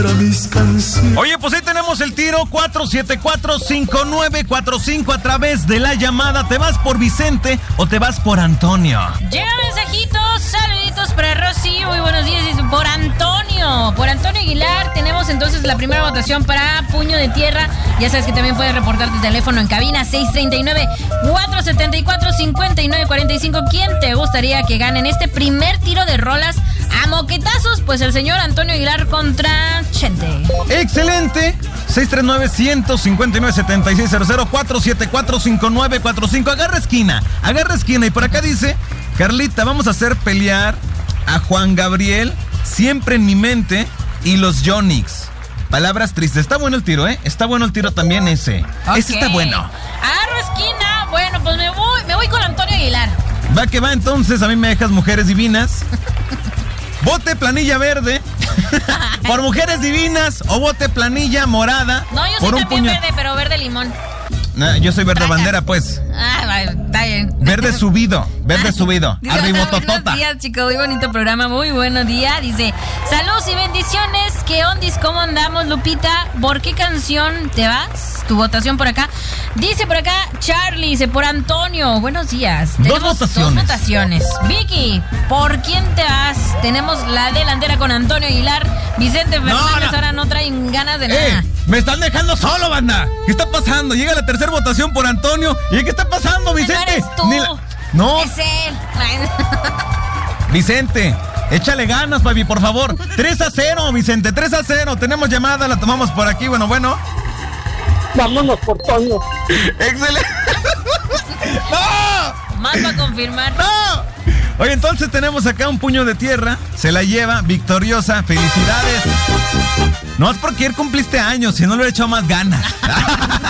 Oye, pues ahí tenemos el tiro 474-5945 a través de la llamada. ¿Te vas por Vicente o te vas por Antonio? Llega mensajitos, saluditos para Rosy. Muy buenos días, dice por Antonio. Por Antonio Aguilar tenemos entonces la primera votación para Puño de Tierra. Ya sabes que también puedes reportar tu teléfono en cabina 639-474-5945. ¿Quién te gustaría que gane en este primer tiro de rolas a moquetazos? Pues el señor Antonio Aguilar contra Chente. ¡Excelente! 639-159-7600, 474-5945. Agarra esquina. Y por acá dice, Carlita, vamos a hacer pelear a Juan Gabriel, Siempre en mi mente, y los Yonix. Palabras tristes. Está bueno el tiro, ¿eh? Está bueno el tiro también ese. Okay. Ese está bueno. Agarro esquina. Bueno, pues me voy con Antonio Aguilar. Va que va, entonces. A mí me dejas Mujeres Divinas. Bote planilla verde por Mujeres Divinas o bote planilla morada. No, yo soy también verde, pero verde limón. No, yo soy verde bandera, pues. Ah, está bien. Verde subido. Arribototota. Buenos días, chicos. Muy bonito programa. Muy buenos días. Dice, saludos y bendiciones. ¿Qué ondis? ¿Cómo andamos, Lupita? ¿Por qué canción te vas? Tu votación por acá. Dice por acá, Charlie, dice por Antonio. Buenos días. Tenemos dos votaciones. Vicky, ¿por quién te vas? Tenemos la delantera con Antonio Aguilar. Vicente Fernández ahora no traen ganas de nada. Me están dejando solo, banda. ¿Qué está pasando? Llega la tercera votación por Antonio. ¿Y qué está pasando, Vicente? No eres tú. No. Es él. Vicente, échale ganas, papi, por favor. 3-0, Vicente, 3-0. Tenemos llamada, la tomamos por aquí. Bueno. Vámonos por Toño. ¡Excelente! ¡No! Más para confirmar. ¡No! Oye, entonces tenemos acá un puño de tierra. Se la lleva, victoriosa. ¡Felicidades! No es porque ayer cumpliste años, si no le he echado más ganas.